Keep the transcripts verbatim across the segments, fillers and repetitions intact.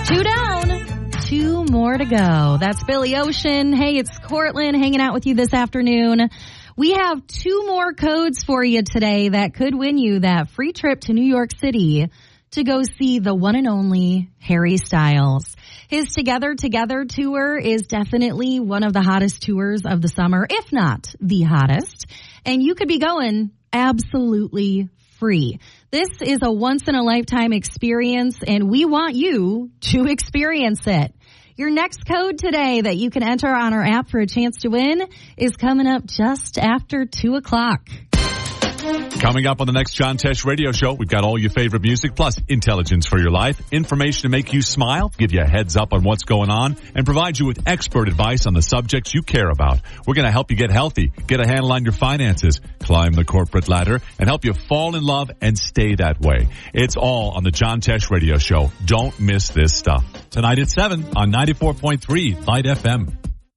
Two down, two more to go. That's Billy Ocean. Hey, it's Cortland hanging out with you this afternoon. We have two more codes for you today that could win you that free trip to New York City to go see the one and only Harry Styles. His Together Together tour is definitely one of the hottest tours of the summer, if not the hottest. And you could be going absolutely free. This is a once-in-a-lifetime experience, and we want you to experience it. Your next code today that you can enter on our app for a chance to win is coming up just after two o'clock. Coming up on the next John Tesh radio show, we've got all your favorite music, plus intelligence for your life, information to make you smile, give you a heads up on what's going on, and provide you with expert advice on the subjects you care about. We're going to help you get healthy, get a handle on your finances, climb the corporate ladder, and help you fall in love and stay that way. It's all on the John Tesh radio show. Don't miss this stuff. Tonight at seven on ninety-four point three Light F M.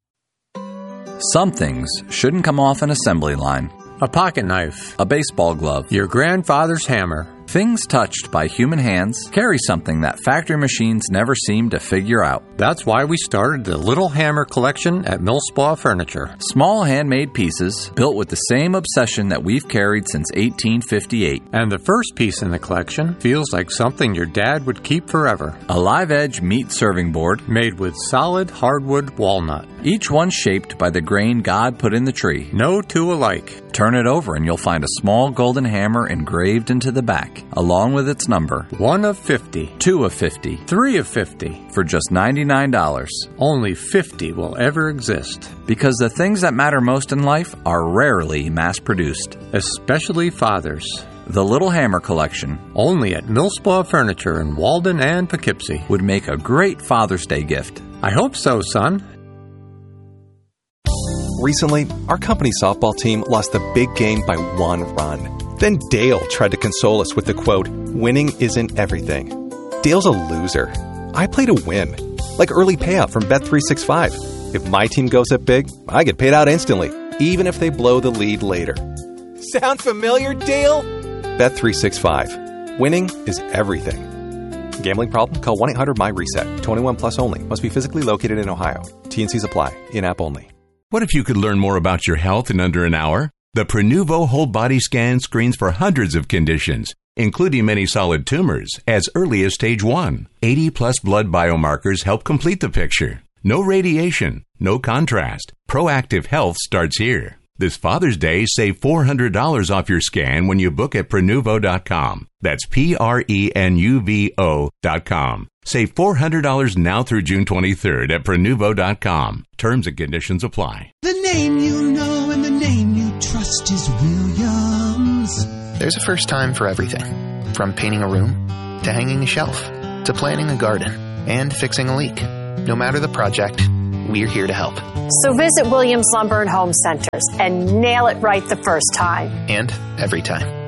Some things shouldn't come off an assembly line. A pocket knife, a baseball glove, your grandfather's hammer. Things touched by human hands carry something that factory machines never seem to figure out. That's why we started the Little Hammer collection at Millspaw Furniture. Small handmade pieces built with the same obsession that we've carried since eighteen fifty-eight. And the first piece in the collection feels like something your dad would keep forever. A live edge meat serving board made with solid hardwood walnut. Each one shaped by the grain God put in the tree. No two alike. Turn it over and you'll find a small golden hammer engraved into the back, along with its number. One of fifty. Two of fifty. Three of fifty. For just ninety-nine dollars. Only fifty will ever exist. Because the things that matter most in life are rarely mass-produced. Especially fathers. The Little Hammer Collection, only at Millspaw Furniture in Walden and Poughkeepsie, would make a great Father's Day gift. I hope so, son. Recently, our company softball team lost the big game by one run. Then Dale tried to console us with the quote, "Winning isn't everything." Dale's a loser. I play to win. Like early payout from Bet three sixty-five. If my team goes up big, I get paid out instantly, even if they blow the lead later. Sound familiar, Dale? Bet three sixty-five. Winning is everything. Gambling problem? Call one eight hundred M Y reset. twenty-one plus only. Must be physically located in Ohio. T and Cs apply. In-app only. What if you could learn more about your health in under an hour? The Prenuvo Whole Body Scan screens for hundreds of conditions, including many solid tumors, as early as stage one. eighty plus blood biomarkers help complete the picture. No radiation, no contrast. Proactive health starts here. This Father's Day, save four hundred dollars off your scan when you book at Prenuvo dot com. That's P R E N U V O dot com. Save four hundred dollars now through June twenty-third at Prenuvo dot com. Terms and conditions apply. The name you know and the name you trust is Williams. There's a first time for everything. From painting a room, to hanging a shelf, to planting a garden, and fixing a leak. No matter the project, we're here to help. So visit Williams Lumber and Home Centers and nail it right the first time. And every time.